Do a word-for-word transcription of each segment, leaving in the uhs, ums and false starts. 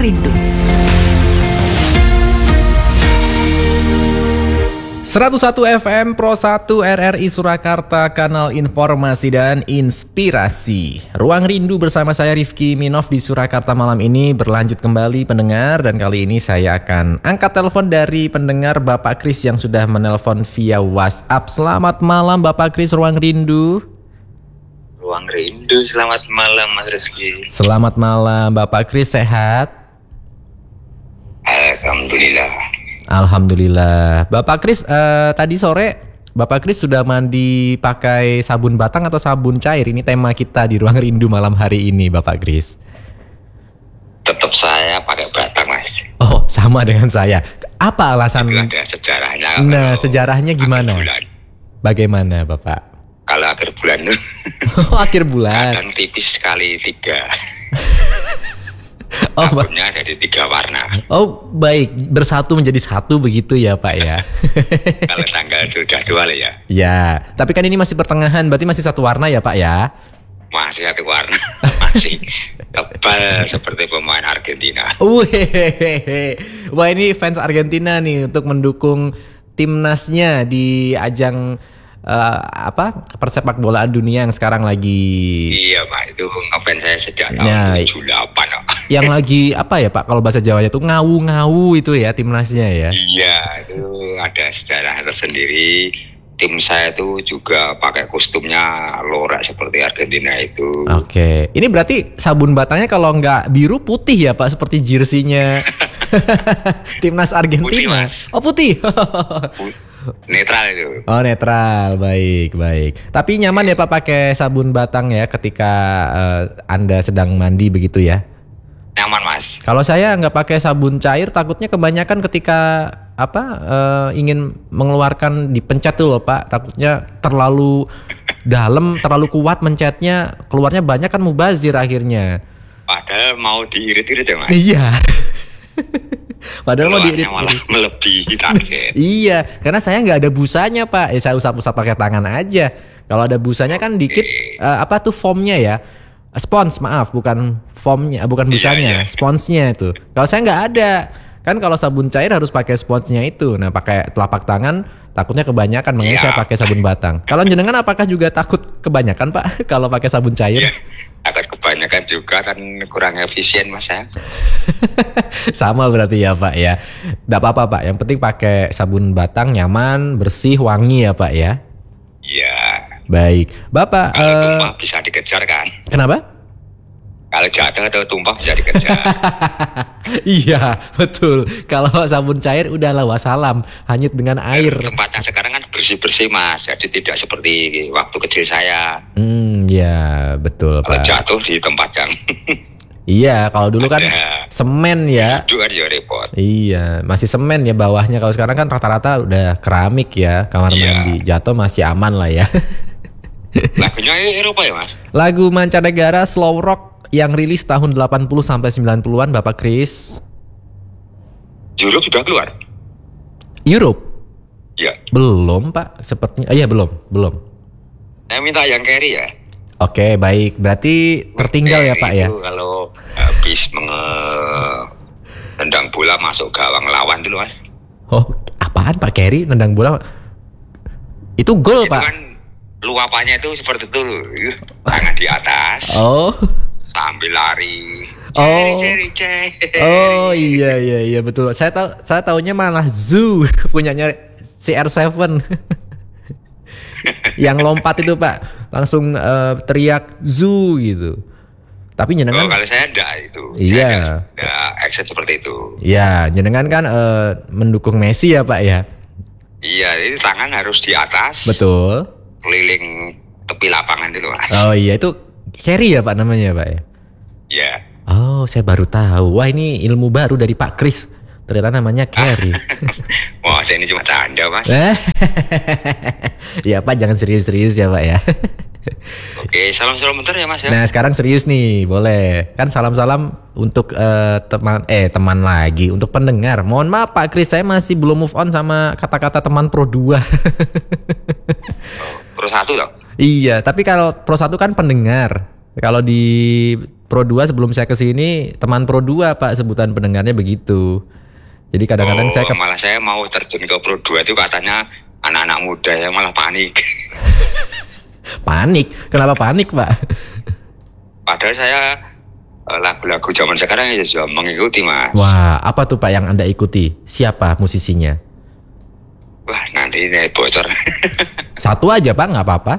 Rindu. seratus satu F M Pro satu R R I Surakarta, kanal informasi dan inspirasi. Ruang Rindu bersama saya Rifki Minov di Surakarta malam ini berlanjut kembali pendengar, dan kali ini saya akan angkat telepon dari pendengar Bapak Kris yang sudah menelpon via WhatsApp. Selamat malam Bapak Kris, Ruang Rindu. Ruang Rindu, selamat malam Mas Rizky. Selamat malam Bapak Kris, sehat? Alhamdulillah. Alhamdulillah. Bapak Kris, uh, tadi sore Bapak Kris sudah mandi pakai sabun batang atau sabun cair? Ini tema kita di Ruang Rindu malam hari ini, Bapak Kris. Tetap saya pakai batang, Mas. Oh, sama dengan saya. Apa alasan? Itu ada sejarahnya. Nah, sejarahnya gimana? Bagaimana, Bapak? Kalau akhir bulan tuh. Oh, akhir bulan. Kadang tipis sekali tiga. Oh, sabunnya jadi tiga warna. Oh, baik, bersatu menjadi satu begitu ya, Pak ya. Kalau tanggal sudah dua lah ya. Ya, tapi kan ini masih pertengahan, berarti masih satu warna ya, Pak ya? Masih satu warna, masih tebal seperti pemain Argentina. Wih, wah ini fans Argentina nih untuk mendukung timnasnya di ajang uh, apa persepak bolaan dunia yang sekarang lagi. Iya Pak, itu ngefans saya sejak tahun Nah, tujuh puluh delapan. Yang lagi apa ya Pak, kalau bahasa Jawanya tuh ngawu-ngawu itu ya timnasnya ya. Iya, itu ada sejarah tersendiri. Tim saya itu juga pakai kostumnya lorak seperti Argentina itu. Oke, ini berarti sabun batangnya kalau nggak biru putih ya Pak, seperti jersinya timnas Argentina. Putih, Mas. Oh putih. Netral itu. Oh netral, baik baik. Tapi nyaman ya Pak pakai sabun batang ya ketika uh, Anda sedang mandi begitu ya? Nyaman Mas. Kalau saya nggak pakai sabun cair, takutnya kebanyakan ketika apa uh, ingin mengeluarkan dipencet tuh loh Pak, takutnya terlalu dalam, terlalu kuat mencetnya, keluarnya banyak kan mubazir akhirnya. Padahal mau diirit-irit ya Mas. Iya. Padahal mau diirit malah melebihi target. Iya, karena saya nggak ada busanya Pak. Eh, saya usap-usap pakai tangan aja. Kalau ada busanya kan dikit, uh, apa tuh foamnya ya? Spons, maaf, bukan foamnya, bukan busanya, iya, iya. sponsnya itu. Kalau saya nggak ada, kan kalau sabun cair harus pakai sponsnya itu. Nah, pakai telapak tangan takutnya kebanyakan, makanya Iya. saya pakai sabun batang. Kalau jenengan apakah juga takut kebanyakan Pak kalau pakai sabun cair? Iya, agak kebanyakan juga kan kurang efisien Mas ya. Sama berarti ya Pak ya. Nggak apa-apa Pak, yang penting pakai sabun batang nyaman, bersih, wangi ya Pak ya. Iya. Baik, Bapak. Kalau Uh, tumpah bisa dikejar kan? kenapa? Kalau jatuh atau tumpah bisa dikejar. Iya, betul. Kalau sabun cair udahlah wassalam, hanyut dengan air. Tempatnya sekarang kan bersih-bersih Mas, jadi tidak seperti waktu kecil saya. Hmm, ya betul Kalau Pak. jatuh di tempat yang Iya, kalau dulu kan ada semen ya. itu kan ya repot. Iya, masih semen ya bawahnya. Kalau sekarang kan rata-rata udah keramik ya, kamar Iya. mandi. Jatuh masih aman lah ya. Lagunya Eropa ya Mas? Lagu mancanegara slow rock yang rilis tahun delapan puluh sampai sembilan puluhan Bapak Kris. Europe sudah keluar? Europe? Ya. Belum Pak, sepertinya. Oh, iya belum, belum. Saya minta yang carry ya. Oke, baik. Berarti tertinggal ya Carry Pak ya. itu kalau habis menendang bola masuk gawang lawan dulu Mas. Oh, apaan Pak Kerry nendang bola? Itu gol, Itu Pak. kan luapannya itu seperti itu, tangan di atas, Oh. sambil lari. Oh. Ceri, ceri, ceri. Oh, iya iya iya betul. Saya tahu saya taunya malah Zoo punyanya C R tujuh. Yang lompat itu, Pak. Langsung uh, teriak Zoo gitu. Tapi jenengan Oh, kalau saya enggak itu. Iya. Saya enggak, enggak action seperti itu. ya, jenengan kan uh, mendukung Messi ya, Pak ya. Iya, ini tangan harus di atas. Betul. Keliling tepi lapangan itu, Mas. Oh iya, itu Kerry ya, Pak namanya, Pak ya. Iya. Oh, saya baru tahu. Wah, ini ilmu baru dari Pak Kris. Ternyata namanya Kerry. Wah, saya ini cuma canda, Mas. Ya Pak, jangan serius-serius ya Pak ya. Oke, salam-salam bentar ya Mas ya. Nah sekarang serius nih, boleh. Kan salam-salam untuk uh, teman eh teman lagi, untuk pendengar. Mohon maaf Pak Kris, saya masih belum move on sama kata-kata teman Pro dua. Pro satu dong. Iya, tapi kalau Pro satu kan pendengar. Kalau di Pro dua sebelum saya kesini teman Pro dua Pak, sebutan pendengarnya begitu. Jadi kadang-kadang oh, saya ke... malah saya mau terjun ke Pro dua itu katanya anak-anak muda ya malah panik. Panik? Kenapa panik Pak? Padahal saya lagu-lagu zaman sekarang ya juga mengikuti Mas. Wah, apa tuh Pak yang Anda ikuti? Siapa musisinya? Wah, nanti ini bocor. Satu aja Pak, nggak apa-apa.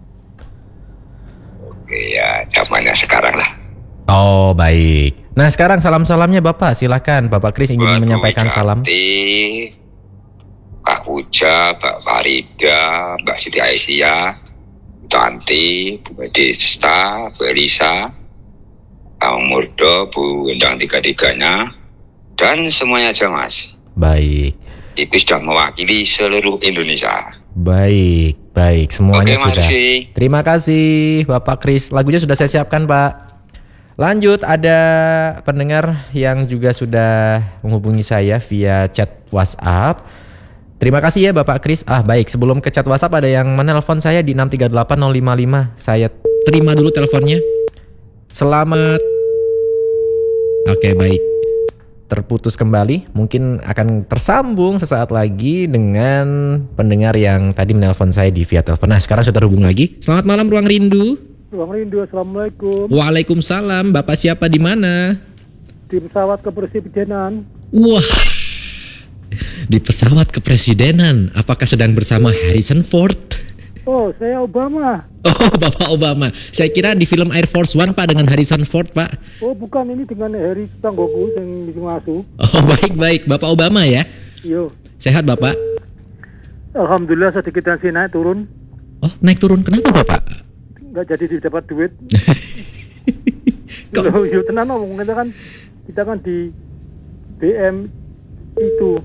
Oke ya, zamannya sekarang lah. Oh baik. Nah sekarang salam-salamnya Bapak, silakan. Bapak Kris ingin Buat menyampaikan Bu salam. Wijanti, Kak Puja, Mbak Farida, Mbak Siti Aisyah, Bu Tanti, Bu Desta, Bu Elisa, Kang Murdo, Bu Endang tiga-tiganya, dan semuanya aja Mas. Baik. Itu sudah mewakili seluruh Indonesia. Baik, baik. Semuanya Oke, sudah. makasih. Terima kasih Bapak Kris. Lagunya sudah saya siapkan Pak. Lanjut, ada pendengar yang juga sudah menghubungi saya via chat WhatsApp. Terima kasih ya Bapak Kris. Ah baik, sebelum ke chat WhatsApp ada yang menelpon saya di enam tiga delapan nol lima lima. Saya terima dulu teleponnya. Selamat. Oke baik. Terputus kembali, mungkin akan tersambung sesaat lagi dengan pendengar yang tadi menelpon saya di via telepon. Nah sekarang sudah terhubung lagi. Selamat malam Ruang Rindu. Ruang Rindu, assalamualaikum. Waalaikumsalam. Bapak siapa di mana? Di pesawat kepresidenan. Wah, di pesawat kepresidenan. Apakah sedang bersama Harrison Ford? Oh, saya Obama. Oh, Bapak Obama. Saya kira di film Air Force One Pak dengan Harrison Ford Pak. Oh, bukan, ini dengan Harry tanggoku yang ngasuh. Oh, baik-baik. Bapak Obama ya? Yo. Sehat Bapak? Alhamdulillah sedikit sih naik turun. Oh, naik turun. Kenapa Bapak? Nggak jadi didapat duit. Kok? Loh, yo tenan ngomong kita kan kita kan di B M itu.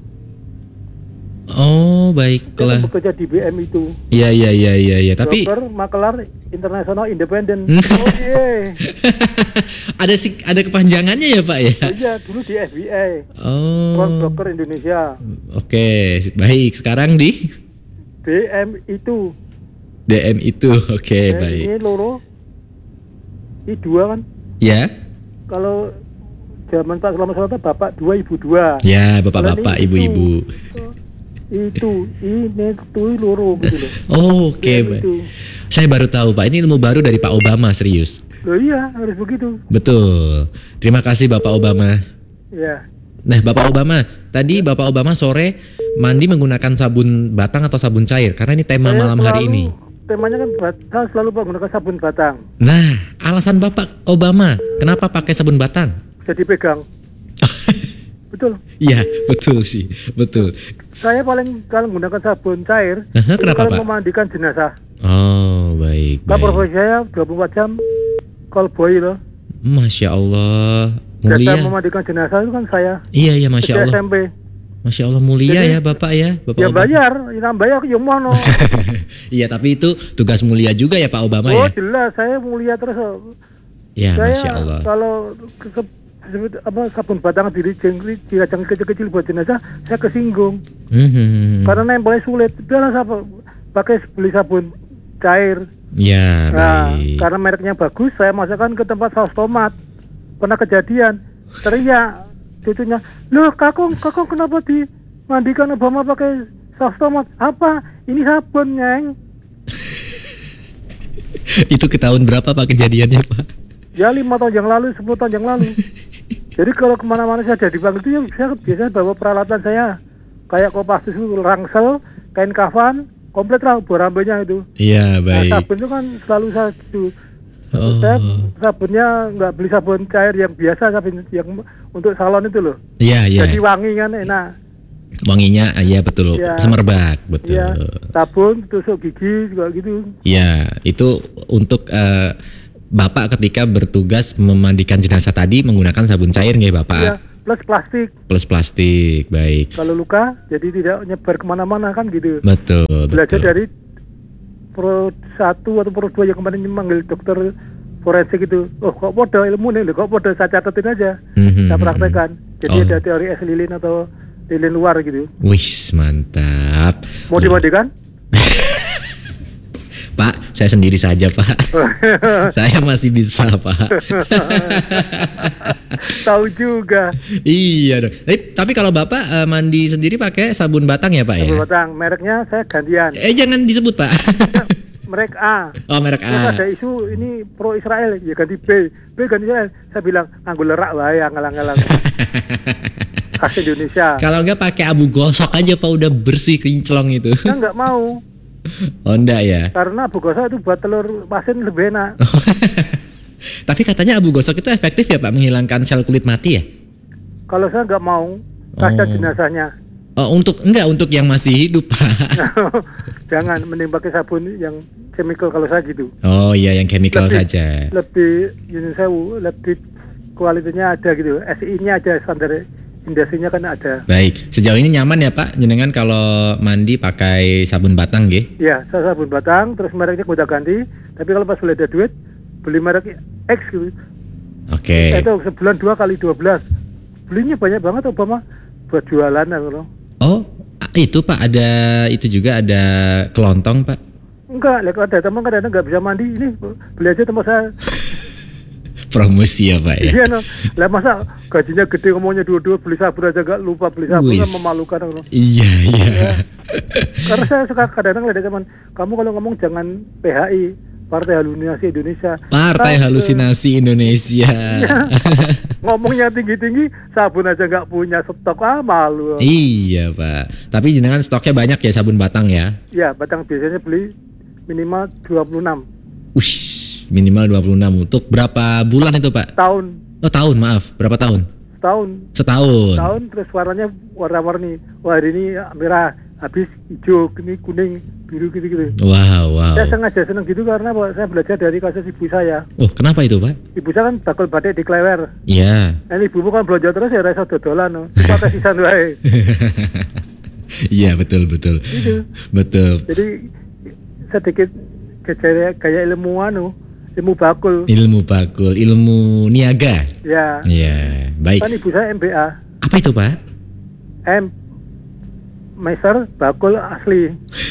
Oh, Kita baiklah. kan bekerja di B M itu. Iya, iya, iya, iya, ya. Tapi Broker Makelar Internasional Independen. Hmm. Oh iya. ada sih ada kepanjangannya ya Pak ya? Oh, iya, dulu di F B I. Oh. Broker Indonesia. Oke, baik. Sekarang di B M itu. D M itu. Oke, Eh, baik. Ini loro. I dua kan. Ya. Kalau zaman Pak Selamat Selamat Bapak dua Ibu dua. Ya, Bapak-bapak, Kalau ini Ibu-ibu. Itu, ini tuh loro gitu loh. Oh, oke, B M baik. itu. Saya baru tahu Pak, ini ilmu baru dari Pak Obama, serius. Loh iya, harus begitu. Betul. Terima kasih Bapak Obama. Ya. Nah, Bapak Obama, tadi Bapak Obama sore mandi menggunakan sabun batang atau sabun cair? Karena ini tema Saya malam hari selalu- ini. Temanya kan bat- saya selalu menggunakan sabun batang. Nah, alasan Bapak Obama, kenapa pakai sabun batang? Jadi pegang. Betul. Iya, betul sih, betul. Saya paling kalau menggunakan sabun cair. Aha, itu kenapa, kalau Pak? memandikan jenazah. Oh, baik, Nah, baik. profesi saya dua puluh empat jam callboy loh. Masya Allah, Jasa mulia. memandikan jenazah itu kan saya. Iya, iya, Masya Sejak Allah. S M P. Masya Allah mulia Jadi, ya Bapak ya, Bapak Ya Obama. bayar, ya bayar ya mono. Iya, tapi itu tugas mulia juga ya Pak Obama Oh ya. jelas, saya mulia terus. Ya, saya Masya Allah. kalau ke, ke, sebut- apa sabun batang diri jengkri jirajang kecil-kecil buat jenazah, saya kesinggung. Mhm. Karena nempelnya sulit. Udahlah saya pakai beli sabun cair. Ya, Nah, baik. karena mereknya bagus, saya masukkan ke tempat saus tomat. Pernah kejadian, teriak cucunya, loh kakong, kakong kenapa dimandikan Obama pakai saus tomat? Apa? Ini sabun, Nyeng. Itu ke tahun berapa Pak kejadiannya Pak? Ya lima tahun yang lalu, sepuluh tahun yang lalu. Jadi kalau kemana-mana saya jadi dipanggil itu, ya saya biasanya bawa peralatan saya. Kayak kopas susu, rangsel, kain kafan, komplit lah borambenya itu. Iya, Nah, baik. sabun itu kan selalu saya itu. Oh. Saya sabunnya nggak beli sabun cair yang biasa, sabun yang untuk salon itu loh. Iya, iya. Jadi wangi kan enak. Wanginya, ah, iya betul. Iya. Semerbak, betul. Iya, sabun, tusuk gigi juga gitu. Iya, itu untuk eh, Bapak ketika bertugas memandikan jenazah tadi menggunakan sabun cair nggih Bapak? Iya, plus plastik. Plus plastik, baik. Kalau luka, jadi tidak nyebar kemana-mana kan gitu. Betul, Belajar betul. dari pro satu atau pro dua yang kemarin manggil dokter forensik itu. Oh kok podo ilmu nih, kok podo saya catetin aja. Mhm, Saya praktekkan. Jadi Oh. ada teori es lilin atau lilin luar gitu. Wih, mantap. Mau Loh, dimandikan? Pak, Saya sendiri saja Pak. Saya masih bisa Pak. Tahu juga. Iya dong. Tapi, tapi kalau Bapak uh, mandi sendiri pakai sabun batang ya Pak ya? Sabun batang, mereknya saya gantian. Eh jangan disebut Pak. Merek A. Oh merek A. Terus ada isu ini pro Israel, ya ganti B. B ganti Israel. Saya bilang nganggo lerak wae ngalang-ngalang. Khas Indonesia. Kalau enggak pakai abu gosok aja Pak, udah bersih kinclong itu. Saya enggak mau. Oh enggak ya. Karena abu gosok itu buat telur pasien lebih enak. Tapi katanya abu gosok itu efektif ya Pak, menghilangkan sel kulit mati ya? Kalau saya enggak mau, kasihan oh. jenazahnya. Oh untuk enggak untuk yang masih hidup Pak. Jangan, mending pakai sabun yang chemical kalau saya gitu. Oh iya yang chemical lebih, saja. Lebih ini saya lebih kualitasnya ada gitu. S I-nya ada, standar industrinya kan ada. Baik, sejauh ini nyaman ya Pak jenengan kalau mandi pakai sabun batang nggih? Iya, saya sabun batang, terus mereknya udah ganti. Tapi kalau pas boleh ada duit, beli merek X gitu. Oke. Okay. Itu sebulan dua kali dua belas. Belinya banyak banget Obama buat jualan loh. Oh, itu Pak ada itu juga ada kelontong Pak? Enggak, lah ada teman kadang-kadang nggak bisa mandi, ini beli aja tempat saya. Promosi ya Pak ya? Iya no, lah masa gajinya gede ngomongnya dua-dua beli sabun aja nggak lupa beli sabun kan memalukan no. Iya iya. Ya. Karena saya suka kadang-kadang ada teman, kamu kalau ngomong jangan P H I, Partai Halusinasi Indonesia. Partai nah, Halusinasi uh, Indonesia. Iya. Ngomongnya tinggi-tinggi, sabun aja nggak punya stok, ah malu. Iya Pak. Tapi jenengan stoknya banyak ya sabun batang ya? Iya, batang biasanya beli minimal dua puluh enam. Wih, minimal dua puluh enam. Untuk berapa bulan itu Pak? Tahun. Oh tahun, maaf. Berapa tahun? Setahun. Setahun. Setahun, terus warnanya warna-warni. Wah hari ini merah, habis hijau, ini kuning, biru gitu-gitu. Wow, wow. Saya sengaja senang gitu karena saya belajar dari kasus ibu saya. Oh, kenapa itu Pak? Ibu saya kan bakul batik di Klewer. Iya. Yeah. Nah, ibumu kan belanja terus ya rasa dodolan, no. Pakai sisan wae. Iya, betul, betul. Gitu. Betul. Jadi sedikit gaya, gaya ilmuwan, no. Ilmu bakul. Ilmu bakul, ilmu niaga. Ya. Iya, baik. Kan ibu saya M B A. Apa itu Pak? M Master bakul asli.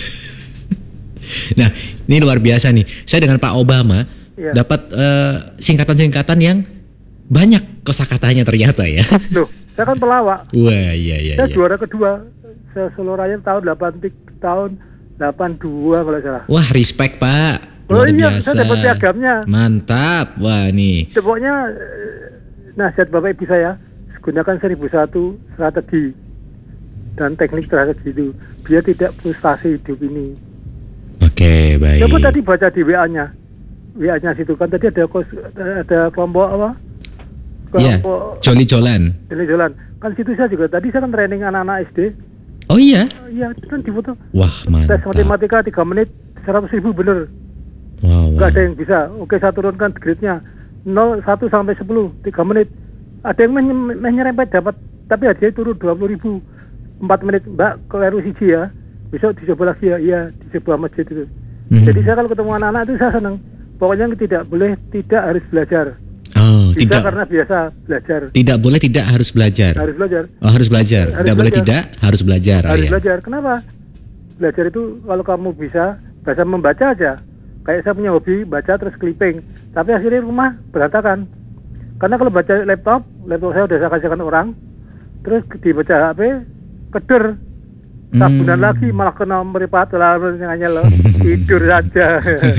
Nah, ini luar biasa nih. Saya dengan Pak Obama ya. dapat uh, singkatan-singkatan yang banyak kosakatanya ternyata ya. Loh, saya kan pelawak. Wah, iya iya. Saya iya. juara kedua. Saya Solo Raya tahun delapan tahun delapan dua kalau salah. Wah, respect Pak. Luar oh iya, biasa. saya dapat piagamnya. Mantap. Wah, nih. Pokoknya nasihat Bapak Ibu saya, gunakan seribu satu strategi dan teknik strategi itu biar tidak frustasi hidup ini. Oke, baik. Coba tadi baca di W A-nya. W A-nya situ kan tadi ada kos, ada kelompok apa? Kelompok yeah, Joli-jolan. Joli-jolan. Kan situ saya juga tadi saya kan training anak-anak S D. Oh iya? Iya, kan di foto. Wah, mantap. Tes matematika tiga menit seratus ribu bener. Wow, Gak wow. ada yang bisa. Oke, saya turunkan grade-nya nol, satu sampai sepuluh, tiga menit. Ada yang men- men- nyerempet dapat, tapi hadiahnya turun dua puluh ribu. empat menit, Mbak, keliru siji ya. Besok dicoba lagi ya, iya, di sebuah masjid itu. Mm-hmm. Jadi saya kalau ketemu anak-anak itu saya senang. Pokoknya tidak boleh, tidak harus belajar. Oh, bisa tidak. Karena biasa belajar. Tidak boleh, tidak harus belajar. Harus belajar. Oh, harus belajar. Harus tidak belajar. boleh, tidak harus belajar. Harus oh, ya. belajar. Kenapa? Belajar itu kalau kamu bisa, bisa membaca aja. Kayak saya punya hobi baca terus clipping, tapi akhirnya rumah berantakan. Karena kalau baca laptop, laptop saya udah saya kasihkan orang, terus dibaca H P, keder, tabunan hmm. lagi malah kena meripat lah loh, tidur saja.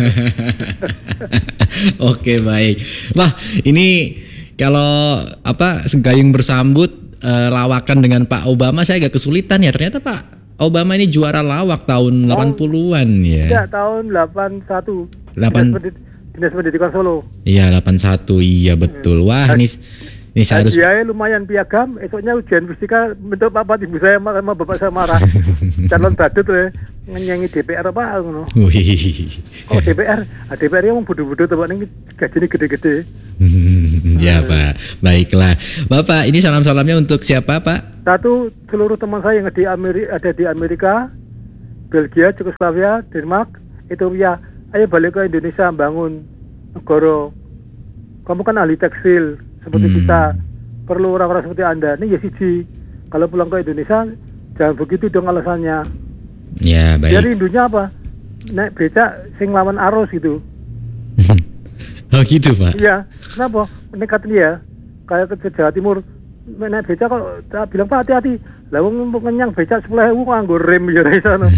Oke, baik. Wah, ini kalau apa segayung bersambut uh, lawakan dengan Pak Obama saya agak kesulitan ya. Ternyata Pak Obama ini juara lawak tahun delapan puluhan ya. Iya, tahun delapan satu. delapan Dinas Pendidikan Solo. Iya, delapan satu. Iya, betul. Wah, ini ini saya harus hadiahnya lumayan piagam. Esoknya ujian fisika bentuk papat ibu saya sama bapak saya marah. Calon badut ya, ngenyanyi D P R apa ngono. Wih. Kok D P R? Ah, D P R yang bodoh-bodoh teman ini gajinya gede-gede. Ya, Pak. Baiklah. Bapak, ini salam-salamnya untuk siapa, Pak? Satu, seluruh teman saya yang di Amerika, ada di Amerika, Belgia, Yugoslavia, Denmark, Ethiopia. Ayo balik ke Indonesia, bangun negara. Kamu kan ahli tekstil seperti hmm. kita. Perlu orang-orang seperti Anda. Ini ya siji. Kalau pulang ke Indonesia, jangan begitu dong alasannya. Ya, baik. Jadi rindunya apa? naik becak sing lawan arus gitu. Oh gitu Pak? Iya, kenapa? Nekat dia, kayak ke Jawa Timur, naik becak kok tak bilang Pak hati-hati. Lah wong ngenyang becak sepuluh ribu nganggo rem ya dari sana.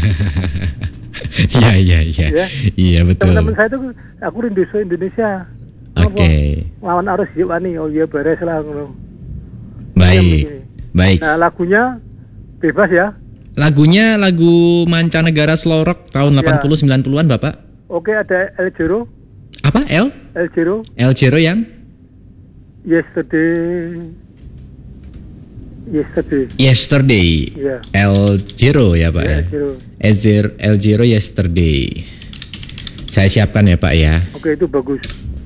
Iya iya iya. Ya. Iya betul. Teman-teman saya tuh aku rindu so Indonesia. Oke. Okay. Lawan arus yuk ani, oh iya beres lah ngono. Baik. Baik. Nah, lagunya bebas ya. Lagunya lagu mancanegara slow rock tahun Ya. delapan puluh sembilan puluhan Bapak. Oke, ada El Giro. Apa? El? El Giro. El Giro yang? Yesterday. Yesterday. Yesterday. Ya. El Giro ya Pak Ya, ya. El Giro. El Giro, El Giro Yesterday. Saya siapkan ya Pak ya. Oke, itu bagus.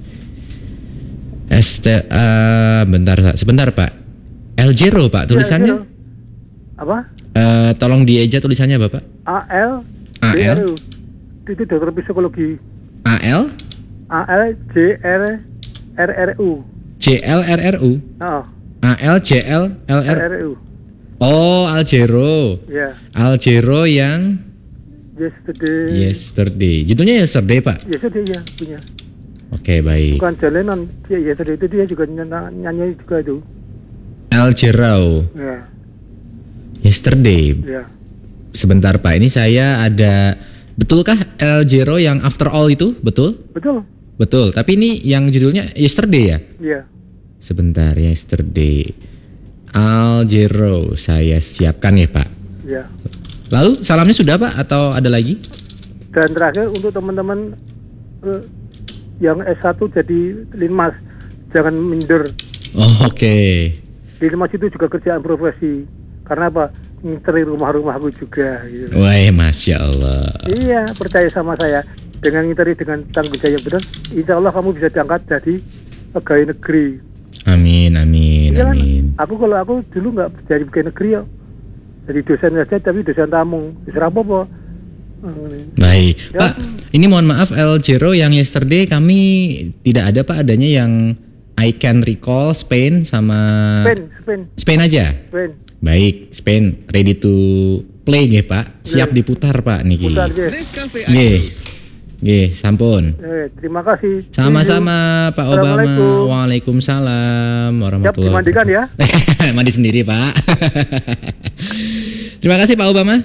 Este, uh, bentar, sebentar Pak. El Giro Pak, tulisannya? Ya, El Giro. Apa? Uh, tolong dieja tulisannya Bapak. A L A L? Itu dokter psikologi. A L? A L J R R R U. J L R R U? Oh, A L J L L R R. R U. Oh, Al Giro. Ya. Al Giro yang Yesterday. Yesterday. Judulnya Yesterday Pak. Yesterday ya punya. Oke baik. Bukan jalanan. Dia yesterday itu dia juga nyanyi, nyanyi juga itu. Al Giro. Ya. Yesterday. Ya. Sebentar Pak, ini saya ada. Betulkah El Giro yang After All itu? Betul? Betul. Betul. Tapi ini yang judulnya Yesterday ya? Iya. Sebentar, Yesterday. Al Giro, saya siapkan ya Pak. Ya. Lalu salamnya sudah Pak atau ada lagi? Dan terakhir untuk teman-teman eh, yang S satu jadi linmas, jangan minder. Oh, oke. Okay. Linmas itu juga kerjaan profesi. Karena apa? Ngiteri rumah-rumahku juga gitu. Wah, Masya Allah. Iya, percaya sama saya. Dengan ngiteri dengan tanggung jawab yang benar, insya Allah kamu bisa diangkat jadi pegawai negeri. Amin, amin, Iya kan? amin. Aku kalau aku dulu nggak jadi pegawai negeri ya. Jadi dosen saja, tapi dosen tamu. Bisa apa-apa. Baik, Ya. Pak. Ini mohon maaf El Giro yang Yesterday kami tidak ada Pak, adanya yang I Can Recall Spain sama Spain, Spain, Spain aja. Spain. Baik, Spain ready to play nggih Pak. Siap Ya. diputar Pak niki. Putar aja. Nggih. Nggih, sampun. Eh, terima kasih. Sama-sama Pak Obama. Assalamualaikum. Waalaikumsalam Siap warahmatullahi dimandikan ya. Mandi sendiri Pak. Terima kasih Pak Obama.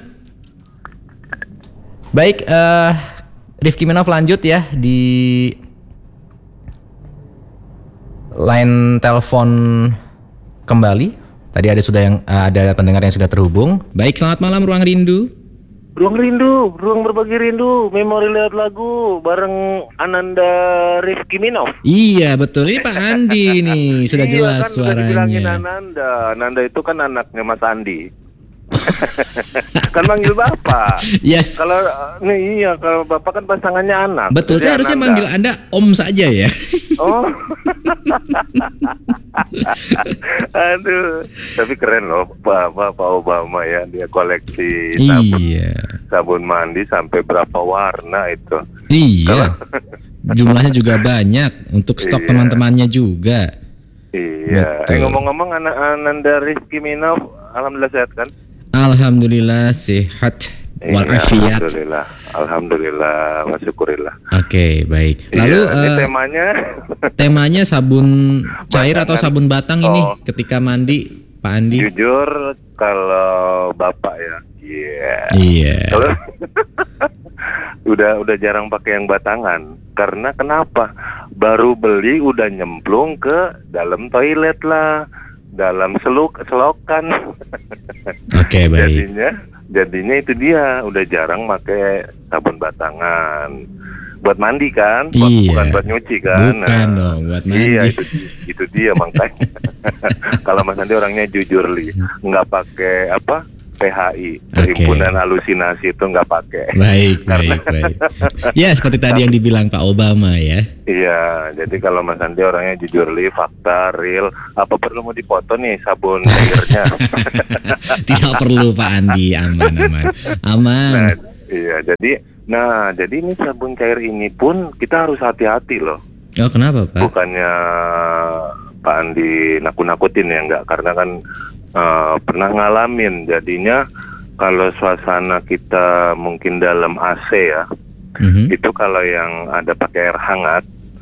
Baik, eh Rifki Minov lanjut ya di line telepon kembali. Tadi ada sudah yang eh, ada pendengar yang sudah terhubung. Baik, selamat malam Ruang Rindu. Ruang Rindu, Ruang Berbagi Rindu, Memori Lihat Lagu bareng Ananda Rifki Minov. Iya betul, ini Pak Andi nih sudah Iya, jelas kan udah dibilangin suaranya. Ananda. Ananda itu kan anaknya Mas Andi. Kan manggil bapak. Yes. Kalau nih iya, kalau bapak kan pasangannya anak. Betul, Jadi saya harusnya Ananda. manggil Anda Om saja ya. Oh. Aduh, tapi keren loh Pak, Pak, Pak Obama ya, dia koleksi sabun, Iya. sabun mandi sampai berapa warna itu. Iya. Jumlahnya juga banyak untuk stok Iya. teman-temannya juga. Iya. Betul. Eh, ngomong-ngomong anak Ananda Rifki Minov, alhamdulillah sehat kan? Alhamdulillah sehat Iya, walafiat. Alhamdulillah, alhamdulillah, wasyukurillah. Oke, baik. Lalu Iya, ini eh, temanya temanya sabun cair atau Batangan. sabun batang ini Oh. ketika mandi, Pak Andi? jujur kalau bapak ya, iya. Iya. Kalau udah udah jarang pakai yang batangan. Karena kenapa? Baru beli udah nyemplung ke dalam toilet lah, dalam seluk selokan. Oke, baik. Jadinya jadinya itu dia udah jarang pakai sabun batangan. Buat mandi kan, buat, Iya. bukan buat nyuci kan. Bukan dong, buat mandi. Iya, itu, itu dia makanya. Kalau Mas Andi orangnya jujur li, nggak pakai apa P H I, perhimpunan halusinasi itu nggak pakai. Baik, baik, baik. Ya, seperti tadi yang dibilang Pak Obama ya. Iya, jadi kalau Mas Andi orangnya jujur li, fakta, real. Apa perlu mau dipoto nih sabun cairnya? Tidak perlu Pak Andi, aman, aman. Aman. Nah, iya, jadi, nah, jadi ini sabun cair ini pun kita harus hati-hati loh. Oh, kenapa Pak? Bukannya Pak Andi nakut-nakutin ya, enggak, karena kan uh, pernah ngalamin, jadinya kalau suasana kita mungkin dalam A C ya, Mhm. itu kalau yang ada pakai air hangat,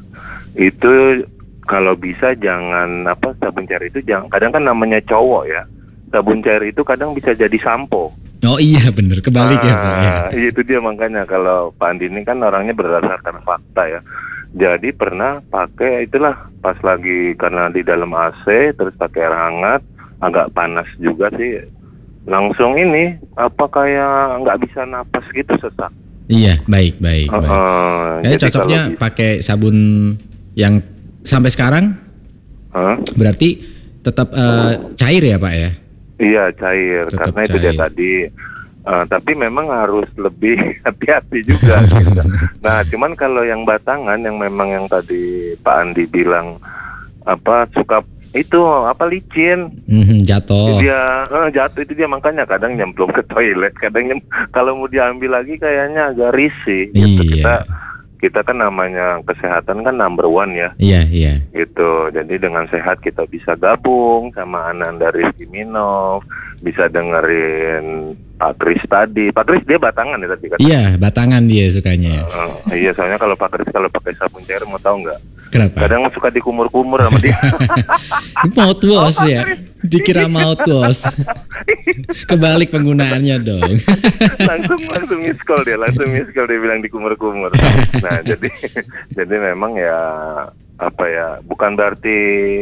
itu kalau bisa jangan apa sabun cair itu jangan. Kadang kan namanya cowok ya, sabun cair itu kadang bisa jadi sampo. Oh iya bener, kebalik ya Pak ya. Ah, itu dia makanya kalau Pak Andi ini kan orangnya berdasarkan fakta ya. Jadi pernah pakai itulah pas lagi karena di dalam A C terus pakai air hangat, agak panas juga sih. Langsung ini apa kayak nggak bisa napas gitu, sesak. Iya, baik, baik, Uh, baik. uh, Kayaknya jadi cocoknya kalau bisa- pakai sabun yang sampai sekarang Hah? berarti tetap eh, cair ya Pak ya? Iya cair, Tetap karena itu dia cair. tadi. Uh, tapi memang harus lebih hati-hati juga. Gitu. Nah, cuman kalau yang batangan, yang memang yang tadi Pak Andi bilang apa suka itu apa licin, Mhm, jatuh. dia eh, jatuh itu dia makanya kadang nyemplung ke toilet, kadang nyem, kalau mau diambil lagi kayaknya agak risih. Gitu. Iya. Kita kita kan namanya kesehatan kan number one ya. Iya, iya. Gitu. Jadi dengan sehat kita bisa gabung sama Ananda Rizky Minov, bisa dengerin Pak Kris tadi. Pak Kris dia batangan ya tadi kan? Iya, batangan dia sukanya. Eh, iya, soalnya kalau Pak Kris kalau pakai sabun cair mau tahu nggak? Kenapa? Kadang suka dikumur-kumur sama dia. Mouthwash ya. Dikira mouthwash. Kebalik penggunaannya dong. langsung langsung miss call dia, langsung miss call dia bilang dikumur-kumur. Nah, jadi jadi memang ya apa ya, bukan berarti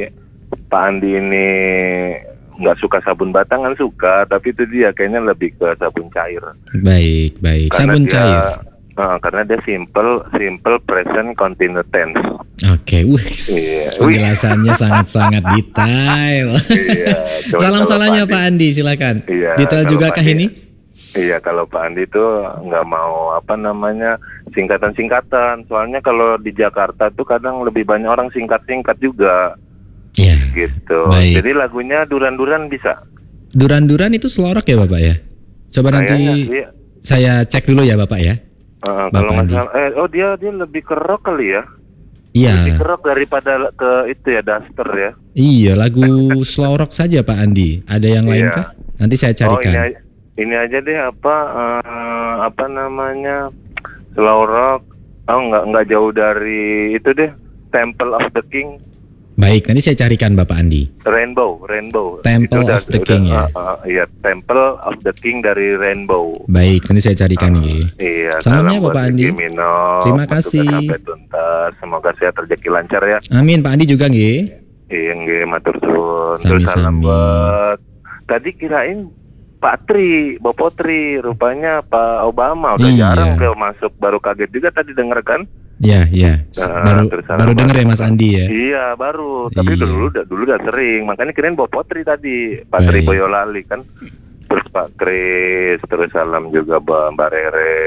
Pak Andi ini nggak suka sabun batangan, suka, tapi itu dia kayaknya lebih ke sabun cair. Baik, baik. Karena Sabun dia, cair. eh, karena dia simple, simple present continuous tense. Oke, wih. Iya. Penjelasannya sangat-sangat detail. Iya. coba Salam kalau salahnya Pak Pak Andi, silakan. Iya, Detail kalau juga Pak kah Andi- ini? Iya, kalau Pak Andi tuh nggak mau apa namanya singkatan-singkatan. Soalnya kalau di Jakarta tuh kadang lebih banyak orang singkat-singkat juga, Iya. gitu. Baik. Jadi lagunya Duran-Duran bisa. Duran-duran itu selorok ya Bapak ya? Coba nanti Kayaknya dia, saya cek dulu ya Bapak ya. eh, Bapak kalau nggak Andi. salah, eh, oh dia dia lebih ke rock kali ya? Iya. Lebih ke rock daripada ke itu ya Duster ya. Iya, lagu slow rock saja Pak Andi. Ada yang lain Iya. kah? Nanti saya Oh ini carikan. aja, ini aja deh apa eh, apa namanya slow rock. Oh nggak nggak jauh dari itu deh, Temple of the King. Baik, nanti saya carikan Bapak Andi. Rainbow, Rainbow. Temple Itu of the King ya? uh, uh, iya, Temple of the King dari Rainbow. Baik, nanti saya carikan nih. Iya, Salamnya salam buat Bapak Andi. Ricky Minov, Terima bertugas kasih. sampai tuntas. Semoga sehat rezeki lancar ya. Amin, Pak Andi juga nggih. Iya, nggih, matur suwun. Terus salam Sami-sami. buat tadi kirain Pak Tri, Bapak Tri, rupanya Pak Obama udah Iya. jarang ke masuk, baru kaget juga tadi denger kan? Ya, ya. Nah, baru terus salam baru buat- dengar ya Mas Andi ya. Iya baru, tapi Iya. dulu udah dulu udah sering, makanya kirain Bapak Potri tadi, Pak Tri Baik. Boyolali kan, terus Pak Kris, terus salam juga buat Mbak Rere,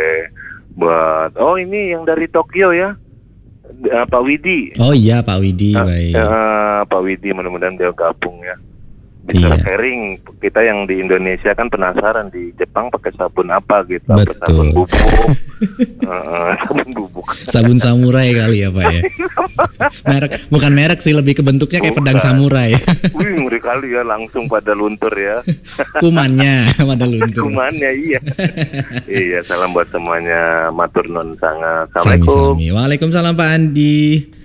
buat oh ini yang dari Tokyo ya, Eh, Pak Widi, Oh iya Pak Widi, Eh, baik. eh, Pak Widi mudah-mudahan dia gabung ya, bisa Iya. sharing. Kita yang di Indonesia kan penasaran di Jepang pakai sabun apa gitu, apa Betul. sabun bubuk, Eh, sabun bubuk. Sabun samurai kali ya Pak ya. Merek, bukan merek sih, lebih ke bentuknya kayak pedang Bukan. samurai. Wih ngeri kali ya, langsung pada luntur ya. Kumannya pada luntur. Kumannya iya. Iya, salam buat semuanya. Matur nun sangat. Assalamualaikum. Sami-sami. Waalaikumsalam Pak Andi.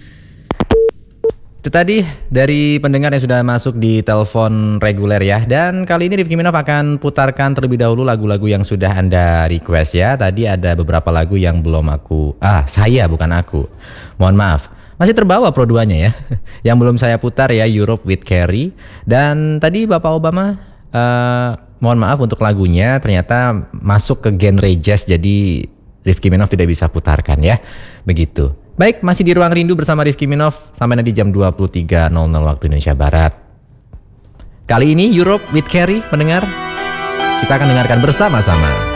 Itu tadi dari pendengar yang sudah masuk di telepon reguler ya. Dan kali ini Rifki Minov akan putarkan terlebih dahulu lagu-lagu yang sudah Anda request ya. Tadi ada beberapa lagu yang belum aku, ah saya bukan aku. Mohon maaf. Masih terbawa Pro duanya ya. Yang belum saya putar ya, Europe with Carrie. Dan tadi Bapak Obama, eh, mohon maaf untuk lagunya ternyata masuk ke genre jazz. Jadi Rifki Minov tidak bisa putarkan ya. Begitu. Baik, masih di Ruang Rindu bersama Rifki Minov sampai nanti jam dua puluh tiga nol nol waktu Indonesia Barat. Kali ini Europe with Carrie, pendengar. Kita akan dengarkan bersama-sama.